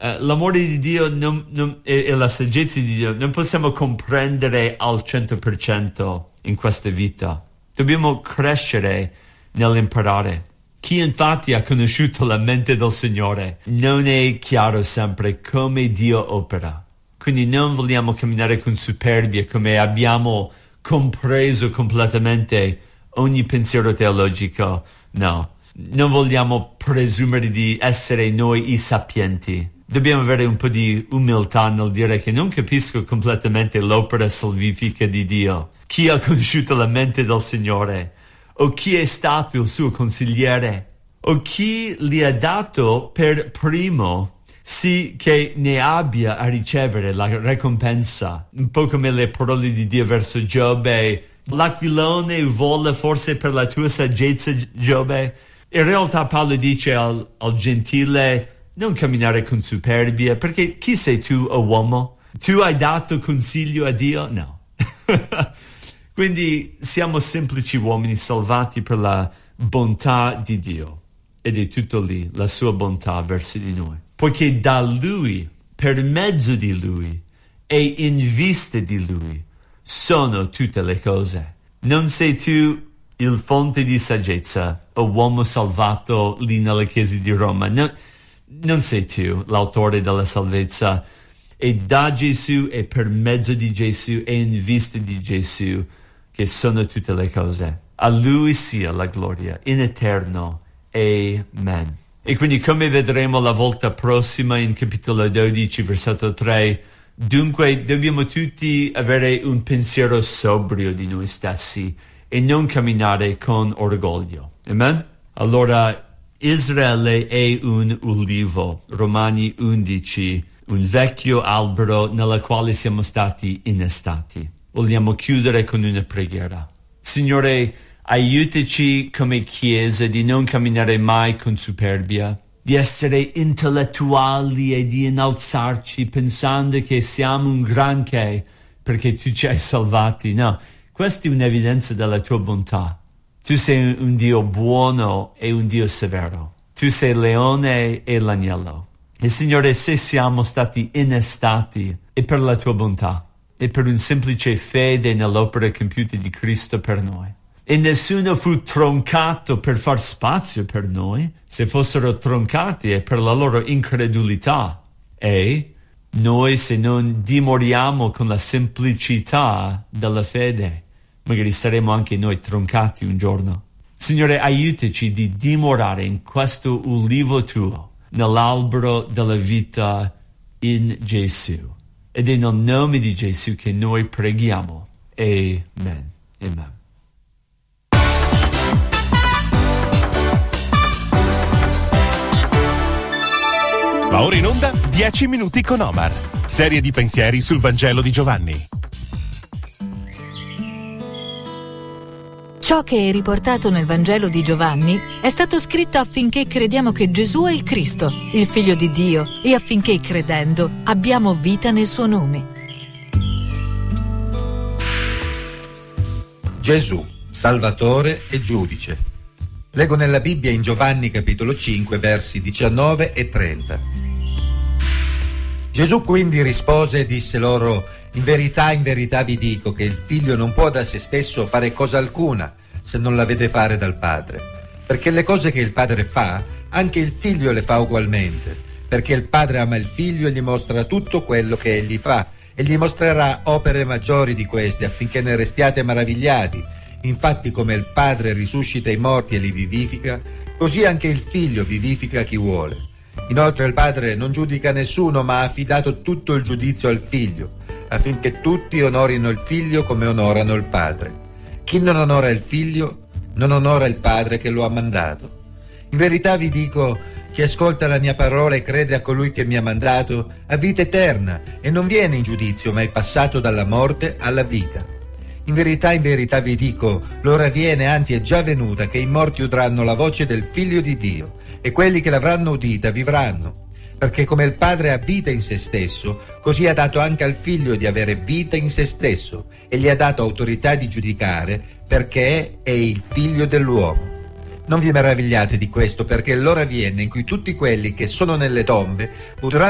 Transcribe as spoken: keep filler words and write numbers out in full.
Uh, l'amore di Dio non, non, e, e la saggezza di Dio non possiamo comprendere al cento per cento in questa vita. Dobbiamo crescere nell'imparare. Chi infatti ha conosciuto la mente del Signore non è chiaro sempre come Dio opera. Quindi non vogliamo camminare con superbia come abbiamo compreso completamente ogni pensiero teologico. No, non vogliamo presumere di essere noi i sapienti. Dobbiamo avere un po' di umiltà nel dire che non capisco completamente l'opera salvifica di Dio. Chi ha conosciuto la mente del Signore? O chi è stato il suo consigliere? O chi gli ha dato per primo, sì che ne abbia a ricevere la ricompensa? Un po' come le parole di Dio verso Giobbe. L'aquilone vola forse per la tua saggezza, Giobbe? In realtà Paolo dice al, al gentile: non camminare con superbia, perché chi sei tu, o uomo? Tu hai dato consiglio a Dio? No. Quindi siamo semplici uomini salvati per la bontà di Dio. Ed è tutto lì, la sua bontà verso di noi. Poiché da Lui, per mezzo di Lui e in vista di Lui sono tutte le cose. Non sei tu il fonte di saggezza o uomo salvato lì nella chiesa di Roma. No, non sei tu l'autore della salvezza. È da Gesù e per mezzo di Gesù e in vista di Gesù che sono tutte le cose. A Lui sia la gloria in eterno. Amen. E quindi, come vedremo la volta prossima in capitolo dodici, versetto tre, dunque dobbiamo tutti avere un pensiero sobrio di noi stessi e non camminare con orgoglio. Amen? Allora, Israele è un ulivo, Romani undici, un vecchio albero nella quale siamo stati innestati. Vogliamo chiudere con una preghiera. Signore, aiutaci come Chiesa di non camminare mai con superbia, di essere intellettuali e di innalzarci pensando che siamo un granché perché tu ci hai salvati. No, questa è un'evidenza della tua bontà. Tu sei un Dio buono e un Dio severo. Tu sei il leone e l'agnello. E Signore, se siamo stati innestati è per la tua bontà e per un semplice fede nell'opera compiuta di Cristo per noi. E nessuno fu troncato per far spazio per noi. Se fossero troncati è per la loro incredulità. E noi, se non dimoriamo con la semplicità della fede, magari saremo anche noi troncati un giorno. Signore, aiutaci di dimorare in questo ulivo tuo, nell'albero della vita in Gesù. Ed è nel nome di Gesù che noi preghiamo. Amen. Amen. Va ora in onda dieci minuti con Omar. Serie di pensieri sul Vangelo di Giovanni. Ciò che è riportato nel Vangelo di Giovanni è stato scritto affinché crediamo che Gesù è il Cristo, il Figlio di Dio, e affinché, credendo, abbiamo vita nel suo nome. Gesù, Salvatore e Giudice. Leggo nella Bibbia in Giovanni capitolo cinque, versi diciannove e trenta. Gesù quindi rispose e disse loro: in verità, in verità vi dico che il figlio non può da se stesso fare cosa alcuna se non la vede fare dal Padre. Perché le cose che il Padre fa, anche il figlio le fa ugualmente. Perché il Padre ama il figlio e gli mostra tutto quello che egli fa, e gli mostrerà opere maggiori di queste, affinché ne restiate maravigliati. Infatti, come il Padre risuscita i morti e li vivifica, così anche il figlio vivifica chi vuole. Inoltre il Padre non giudica nessuno, ma ha affidato tutto il giudizio al figlio, affinché tutti onorino il figlio come onorano il Padre. Chi non onora il figlio non onora il Padre che lo ha mandato. In verità vi dico: chi ascolta la mia parola e crede a colui che mi ha mandato ha vita eterna e non viene in giudizio, ma è passato dalla morte alla vita. In verità, in verità vi dico, l'ora viene, anzi è già venuta, che i morti udranno la voce del Figlio di Dio, e quelli che l'avranno udita vivranno. Perché come il Padre ha vita in se stesso, così ha dato anche al Figlio di avere vita in se stesso, e gli ha dato autorità di giudicare, perché è il Figlio dell'uomo. Non vi meravigliate di questo, perché l'ora viene in cui tutti quelli che sono nelle tombe udranno